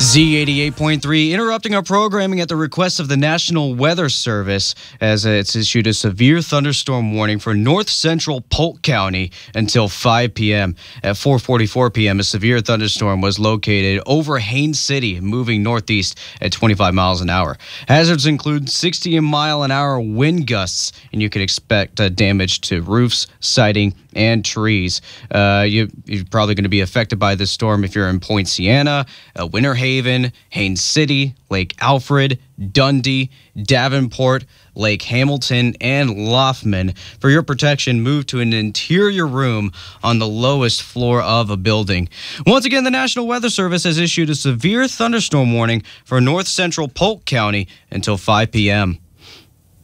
Z88.3 interrupting our programming at the request of the National Weather Service as it's issued a severe thunderstorm warning for north central Polk County until 5 p.m. At 4:44 p.m., a severe thunderstorm was located over Haines City, moving northeast at 25 miles an hour. Hazards include 60-mile-an-hour wind gusts, and you could expect damage to roofs, siding, and trees. You're probably going to be affected by this storm if you're in Point Siena, Winter Haven, Haines City, Lake Alfred, Dundee, Davenport, Lake Hamilton, and Loughman. For your protection, move to an interior room on the lowest floor of a building. Once again, the National Weather Service has issued a severe thunderstorm warning for north central Polk County until 5 p.m.